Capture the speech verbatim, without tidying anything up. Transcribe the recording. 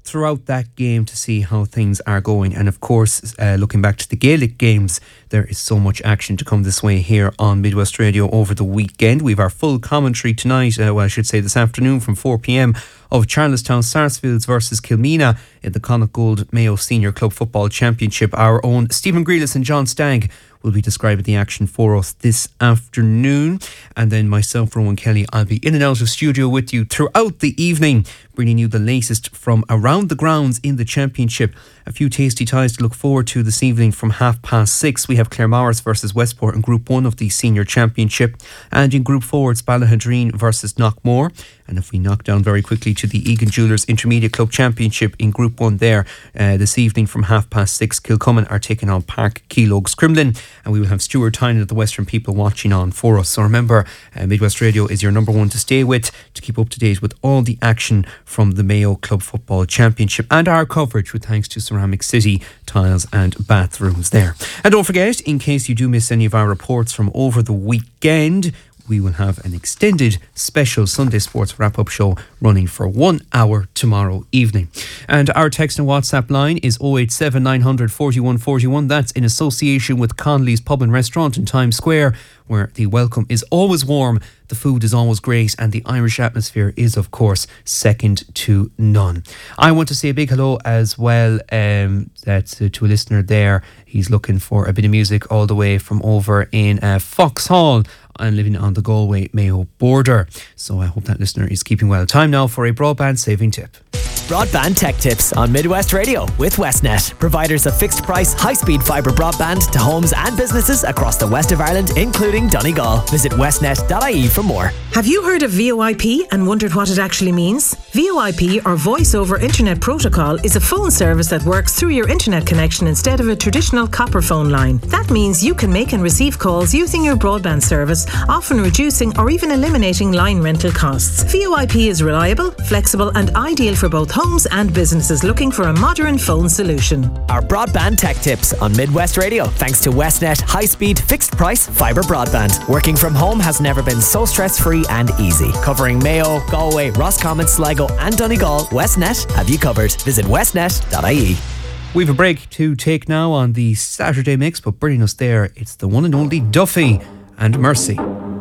throughout that game to see how things are going. And of course, uh, looking back to the Gaelic games, there is so much action to come this way here on Midwest Radio over the weekend. We have our full commentary tonight, uh, well I should say this afternoon from four p.m. of Charlestown Sarsfields versus Kilmena in the Connacht Gold Mayo Senior Club Football Championship. Our own Stephen Grealis and John Stagg will be describing the action for us this afternoon. And then myself, Rowan Kelly, I'll be in and out of studio with you throughout the evening, bringing you the latest from around the grounds in the championship. A few tasty ties to look forward to this evening from half past six. We have Claremorris versus Westport in Group one of the Senior Championship. And in Group four, it's Ballahadreen versus Knockmore. And if we knock down very quickly to the Egan Jewellers Intermediate Club Championship in Group one there, uh, this evening from half past six, Kilcummin are taking on Park Keelogs Crimlin, and we will have Stuart Tynan of the Western People watching on for us. So remember, uh, Midwest Radio is your number one to stay with, to keep up to date with all the action from the Mayo Club Football Championship and our coverage with thanks to Ceramic City Tiles and Bathrooms there. And don't forget, in case you do miss any of our reports from over the weekend, we will have an extended special Sunday Sports wrap-up show running for one hour tomorrow evening. And our text and WhatsApp line is oh eight seven nine hundred forty-one forty-one. That's in association with Connolly's Pub and Restaurant in Times Square, where the welcome is always warm, the food is always great, and the Irish atmosphere is, of course, second to none. I want to say a big hello as well um, that's, uh, to a listener there. He's looking for a bit of music all the way from over in uh, Foxhall. I'm living on the Galway-Mayo border. So I hope that listener is keeping well. Time now for a broadband saving tip. Broadband Tech Tips on Midwest Radio with Westnet, providers of fixed price, high-speed fibre broadband to homes and businesses across the west of Ireland, including Donegal. Visit westnet dot I E for more. Have you heard of V O I P and wondered what it actually means? V O I P, or Voice over Internet Protocol, is a phone service that works through your internet connection instead of a traditional copper phone line. That means you can make and receive calls using your broadband service, often reducing or even eliminating line rental costs. V O I P is reliable, flexible and ideal for both homes and businesses looking for a modern phone solution. Our broadband tech tips on Midwest Radio, thanks to Westnet high-speed fixed price fibre broadband. Working from home has never been so stress-free and easy. Covering Mayo, Galway, Roscommon, Sligo and Donegal, Westnet have you covered. Visit westnet dot I E. We've a break to take now on the Saturday mix, but bringing us there, it's the one and only Duffy and Mercy.